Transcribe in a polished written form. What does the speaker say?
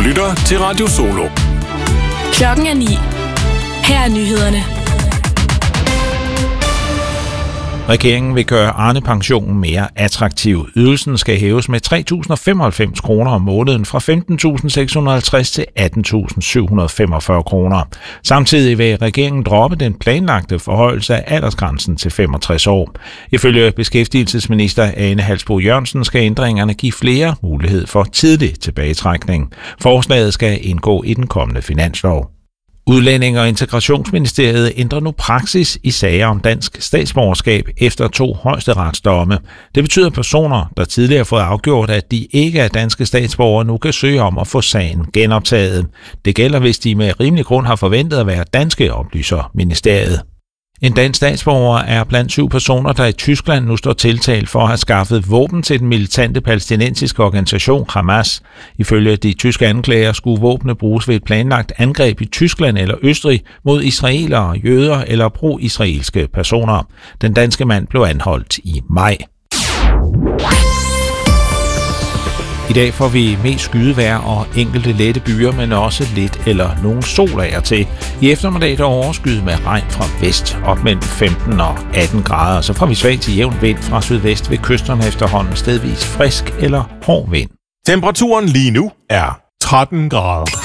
lytter til Radio Solo. Klokken er 9. Her er nyhederne. Regeringen vil gøre Arne-pensionen mere attraktiv. Ydelsen skal hæves med 3.095 kroner om måneden fra 15.650 til 18.745 kroner. Samtidig vil regeringen droppe den planlagte forhøjelse af aldersgrænsen til 65 år. Ifølge beskæftigelsesminister Ane Halsboe-Jørgensen skal ændringerne give flere mulighed for tidlig tilbagetrækning. Forslaget skal indgå i den kommende finanslov. Udlænding- og Integrationsministeriet ændrer nu praksis i sager om dansk statsborgerskab efter 2 højesteretsdomme. Det betyder, at personer, der tidligere har fået afgjort, at de ikke er danske statsborgere, nu kan søge om at få sagen genoptaget. Det gælder, hvis de med rimelig grund har forventet at være danske, oplyser ministeriet. En dansk statsborger er blandt 7 personer, der i Tyskland nu står tiltalt for at have skaffet våben til den militante palæstinensiske organisation Hamas. Ifølge de tyske anklager skulle våbne bruges ved et planlagt angreb i Tyskland eller Østrig mod israelere, jøder eller pro-israelske personer. Den danske mand blev anholdt i maj. I dag får vi mest skydevejr og enkelte lette byer, men også lidt eller nogen sol af og til. I eftermiddag der overskyet med regn fra vest op mellem 15 og 18 grader. Så får vi svag til jævn vind fra sydvest ved kysterne efterhånden stedvis frisk eller hård vind. Temperaturen lige nu er 13 grader.